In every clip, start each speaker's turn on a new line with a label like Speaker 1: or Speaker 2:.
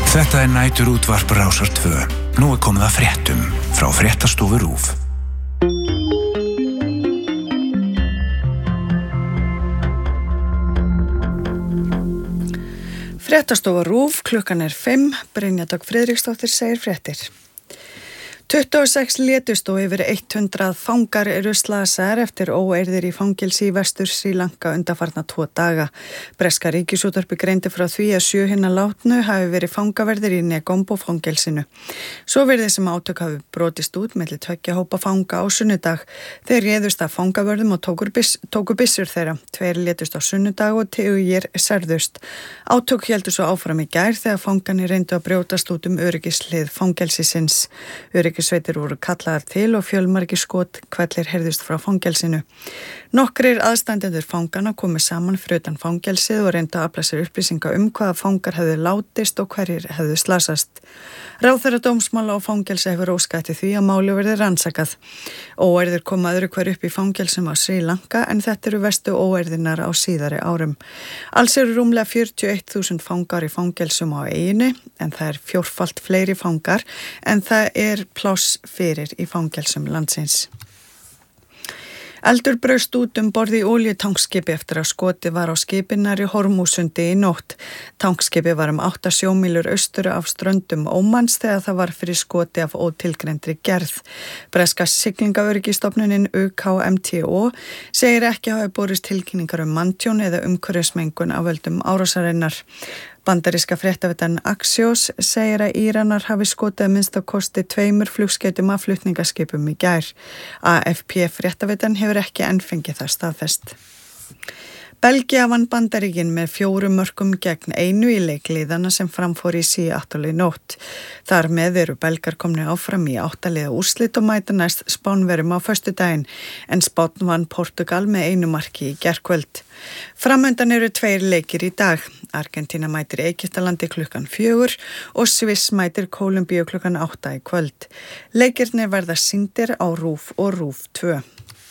Speaker 1: Þetta nætur útvarp Rásar 2. Nú komið að fréttum frá Fréttastofu RÚV.
Speaker 2: Fréttastofa RÚV, klukkan 5, Brynja Dögg Friðriksdóttir segir fréttir. 26 létust og yfir 100 fangar eru slasaðir eftir óeirðir í fangelsi í Vestur Srí Lanka undanfarna 2 daga. Breska ríkisútvarpið greindi frá því að 7 hinna látnu hafi verið fangaverðir í Negombo fangelsinu. Svo virðist sem átök hafi brotist út milli 2 hópa fanga á sunnudag. Þeir réðust af fangavörðum og tóku byssur þeirra. 2 létust á sunnudag og 10 særðust. Átök héldu svo áfram í gær þegar fangarnir reyndu að brjótast út öryggishlið fangelsisins. Sveitir voru kallaðar til og fjölmargir skothvellir heyrðust frá fangelsinu. Nokkrir aðstandendur fangana komu saman fyrir utan fangelsið og reyndu að afla sér upplýsinga hvaða fangar hefðu látist og hverjir hefðu slasast. Ráðherra dómsmála og fangelsi hefur óskað eftir því að málið verði rannsakað. Óeirðir koma öðru hver upp í fangelsum á Srí Lanka en þetta eru verstu óeirðirnar á síðari árum. Alls eru rúmlega 41.000 fangar í fangelsum á eyjunni en það er 4-falt fleiri fangar en það pláss fyrir í fangelsum landsins. Eldur braust út borð í olíutankskipi eftir að skotið var á skipinnar í Hormúsundi í nótt. Tankskipi var 8 sjómílur austur af ströndum Ómans þegar það var fyrir skoti af ótilgreindri gerð. Breska siglingaöryggistofnunin UKMTO segir ekki hafi borist tilkynningar manntjón eða umhverfismengun af völdum árásarinnar. Bandaríska fréttaveitan Axios segir að Íranar hafi skotið að minnsta kosti 2 flugskeytum af flutningaskipum í gær. AFP fréttaveitan hefur ekki enn fengið það staðfest. Belgía vann Bandaríkin með 4 mörkum gegn 1 í leik liðanna sem framfór í Seattle í nótt. Þar með eru belgar komnir áfram í 8 liða úrslit og mæta næst Spánverjum á föstudaginn, en Spánn vann Portugal með 1 marki í gærkvöld. Framöndan eru 2 leikir í dag. Argentína mætir Egyptalandi klukkan 4 og Sviss mætir Kólumbíu klukkan 8 í kvöld. Leikirnir verða sýndir á RÚV og RÚV 2.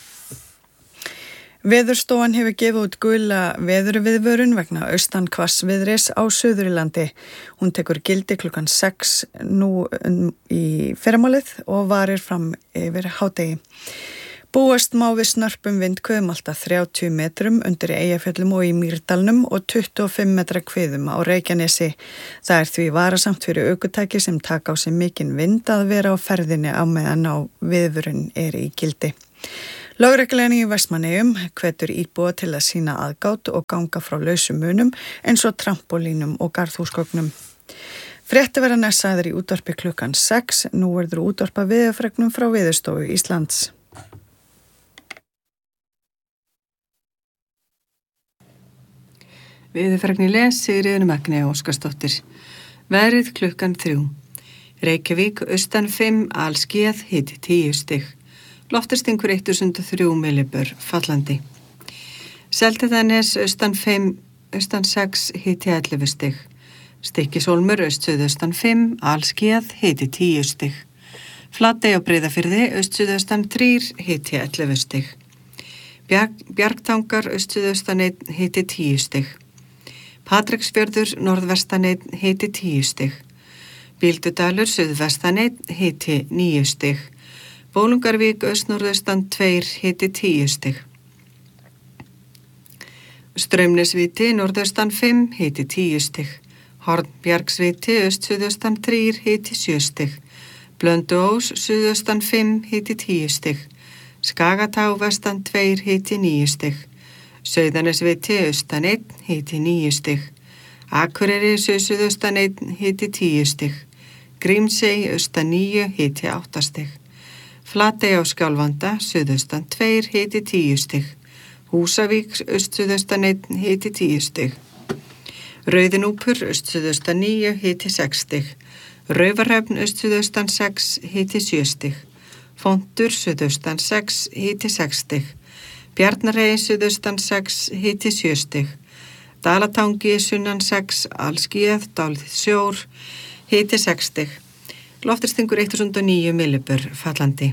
Speaker 2: Veðurstofan hefur gefið út gula veðurviðvörun vegna austan hvassviðris á Suðurlandi. Hún tekur gildi klukkan 6 nú í fyrramálið og varir fram yfir hádegi. Búast má við snörpum vindhviðum alltaf 30 metrum undir Eyjafjöllum og í Mýrdalnum og 25 metra hviðum á Reykjanesi. Það er því varasamt fyrir ökutæki sem taka á sig mikinn vind að vera á ferðinni á meðan á viðvörun í gildi. Lögreglan í Vestmannaeyjum hvetur íbúa til að sýna aðgát og ganga frá lausum munum eins og trampólínum og garðhúsgögnum. Fréttir verða næst sagðar í útvarpi klukkan 6. Nú verður útvarpa veðurfregnum frá Veðurstofu Íslands.
Speaker 3: Veðurfregni Sigríður Magni Óskarsdóttir. Veðrið klukkan 3. Reykjavík austan 5, alskýjað, hiti 10 stig. Loftastingur 1003 millibör, fallandi. Seltjarnarnes austan 5, austan 6, hiti 11 stig. Stykkishólmur austsuðaustan 5, alskýjað, hiti 10 stig. Flatey á Breiðafirði austsuðaustan 3, hiti 11 stig. Bjargtangar austsuðaustan 1, hiti 10 stig. Patreksfjörður norðvestan 1, hiti 10 stig. Bíldudalur suðvestan 1, hiti 9 stig. Bólungarvík austnorðaustan 2, hiti 10 stig. Straumnesvíti norðaustan 5, hiti 10 stig. Hornbjargsvíti austsuðaustan 3, hiti 7 stig. Blönduós suðaustan 5, hiti 10 stig. Skagatá vestan 2, hiti 9 stig. Sauðanesvíti austan 1, hiti 9 stig. Akureyri suðaustan 1, hiti 10 stig. Grímsey austan 9, hiti 8 stig. Flatey á Skjálfanda, suðaustan 2, hiti 10 stig. Húsavík, austsuðaustan 1, hiti 10 stig. Rauðinúpur, austsuðaustan 9, hiti 6 stig. Raufarhöfn, austsuðaustan 6, hiti 7 stig. Fontur, suðaustan 6, hiti 6 stig. Bjarnarey, suðaustan 6, hiti 7 stig. Dalatangi, sunnan 6, alskýjað, dálítið sjór, hiti 6 stig. Loftastingur 1009 millibör, fallandi.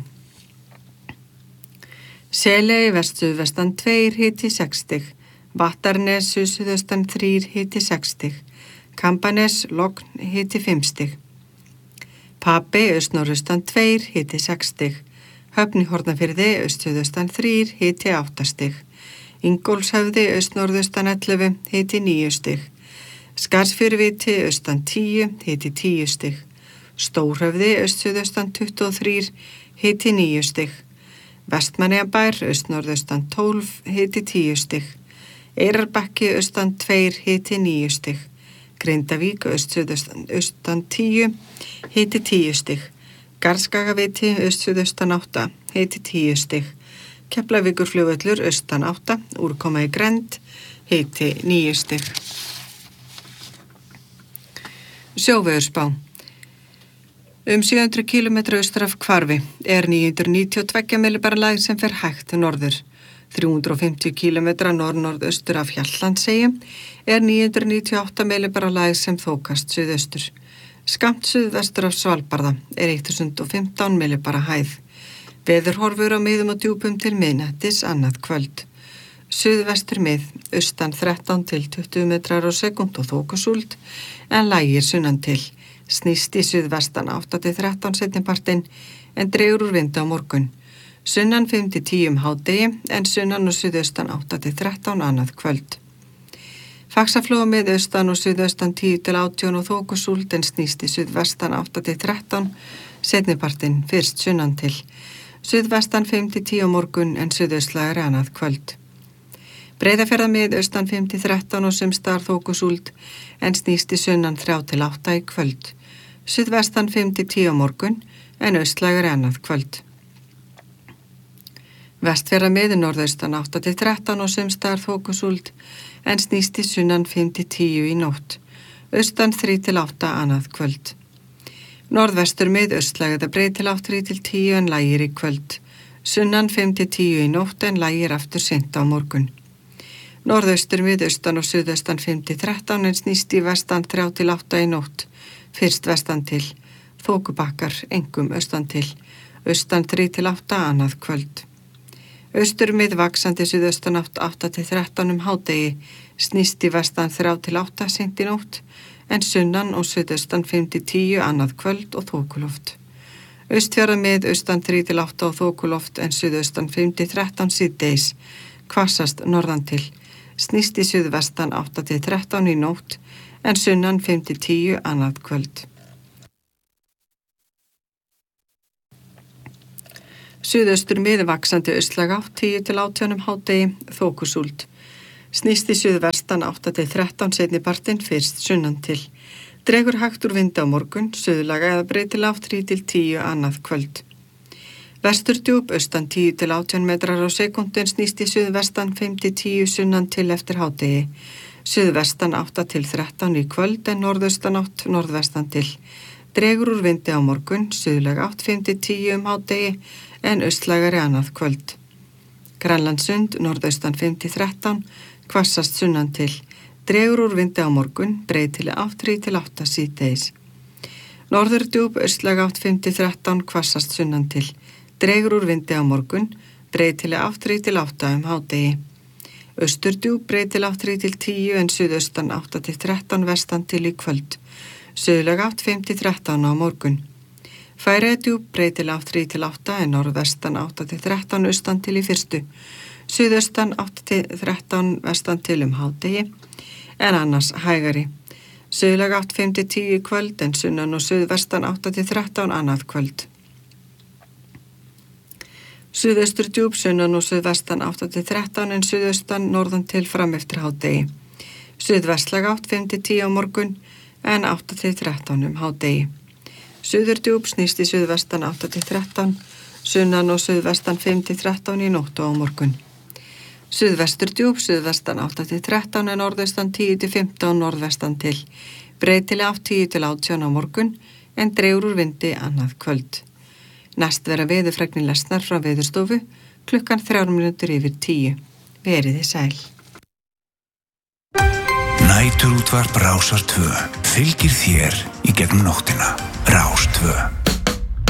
Speaker 3: Seley, vestsuðvestan 2, hiti 6 stig. Vattarnes, suðaustan 3, hiti 6 stig. Kambanes, Logn, hiti 5 stig. Papey, austnorðaustan 2, hiti 6 stig. Höfn í Hornafirði, austsuðaustan 3, hiti 8 stig. Ingólfshöfði, austnorðaustan 11, hiti 9 stig. Skarðsfjöruviti, austan 10, hiti 10 stig. Stórhöfði, austsuðaustan 23, hiti 9 stig. Vestmannaeyjabær, austnorðaustan 12, hiti 10 stig. Eyrarbakki, austan 2, hiti 9 stig. Grindavík, austan 10, hiti 10 stig. Garðskagaviti, austsuðaustan 8, hiti 10 stig. Keflavíkurflugvöllur, austan 8, úrkoma í grennd, hiti 9 stig. Sjóveðurspá. 700 km austur af Hvarfi 992 millibara lægð sem fer hægt norður. 350 km norð-norðaustur af Hjaltlandseyjum 998 millibara lægð sem þokast suðaustur. Skammt suðvestur af Svalbarða 1015 millibara hæð. Veðurhorfur á miðum og djúpum til miðnættis annað kvöld. Suðvestur mið, austan 13 til 20 metrar á sekúnd og þokusúld, en lægir sunnan til. Snýst í suðvestan 8 til 13 seinnipartinn, en dregur úr vinda á morgun. Sunnan 5 til 10 hádegi, en sunnan og suðaustan 8 til 13 annað kvöld. Faxaflóa með austan og suðaustan 10 til 18 og þokusúld, en snýst í suðvestan 8 til 13 seinnipartinn, fyrst sunnan til. Suðvestan 5 til 10 á morgun, en suðaustlægari annað kvöld. Breiðafjarðarmið austan 5 til 13 og sumstaðar þokusúld, en snýst í sunnan 3 til 8 í kvöld. Suðvestan 5 til 10 á morgun, en austlægari annað kvöld. Vestfjarðarmið norðaustan 8 til 13 og sumstaðar þokusúld, en snýst í sunnan 5 til 10 í nótt. Austan 3 til 8 annað kvöld. Norðvesturmið austlægari breið til 8 til 10 en lægir í kvöld. Sunnan 5 til 10 í nótt en lægir aftur seint á morgun. Norðausturmið austan og suðaustan 5 til 13 en snýst í vestan 3 til 8 í nótt. Fyrst vestan til. Þokubakkar, engum austan til. Austan 3 til 8 annað kvöld. Austurmið vaxandi suðaustan 8 til 13 hádegi. Snýst í vestan 3 til 8 seint í nótt. En sunnan og suðaustan 5 til 10 annað kvöld og þokuloft. Austfjarðarmið austan 3 til 8 og þokuloft en suðaustan 5 til 13 síðdegis. Hvassast norðan til. Snýst í suðvestan 8 til 13 í nótt en sunnan 5 til 10 annað kvöld. Suðausturmið vaxandi austlæg átt 10 til 18 hádegi, þokusúld. Snýst í suðvestan 8 til 13 seinnipartinn fyrst sunnan til. Dregur hægt úr vinda á morgun, suðlaga eða breytilega 3 til 10 annað kvöld. Vesturdjúp austan 10 til 18 metrar á sekúndin snýst í suðvestan 5 til 10 sunnan til eftir hádegi. Suðvestan 8 til 13 í kvöld en norðaustan 8 norðvestan til. Dregur úr vindi á morgun, suðlaga 8 5 til 10 hádegi en austlægari annað kvöld. Grænlandssund, norðaustan 5 til 13, hvassast sunnan til. Dregur úr vindi á morgun, breytilega 3 til 8 síðdegis. Norðurdjúp, austlæg 8 5 til 13, hvassast sunnan til. Dregur úr vindi á morgun, breytilega 3 til 8 hádegi. Austurdjúp, breytilega 3 til 10 en suðaustan 8 til 13 vestan til í kvöld. Suðlæg 8 5 til 13 á morgun. Færeyjadjúp, breytilega 3 til 8 en norðvestan 8 til 13 austan til í fyrstu. Suðaustan 8 til 13 vestan til hádegi en annars hægari. Suðlæg 8 5 til 10 í kvöld en sunnan og suðvestan 8 til 13 annað kvöld. Suðausturdjúp, sunnan og suðvestan 8 til 13 en suðaustan norðan til fram eftir hádegi. Suðvestlæg 8 5 til 10 á morgun en 8 til 13 hádegi. Suðurdjúp snýst í suðvestan 8 til 13, sunnan og suðvestan 5 til 13 í nótt og á morgun. Suðvesturdjúp, suðvestan 8 til 13 en norðaustan 10 til 15 norðvestan til. Breytilega 10 til 18 á morgun en dregur úr vindi annað kvöld. Næst vera veðurfregnir lesnar frá Veðurstofu klukkan 9:03. Veriði sæl.
Speaker 1: Næturútvarp Rásar 2 fylgir þér í gegnum nóttina. Rás 2.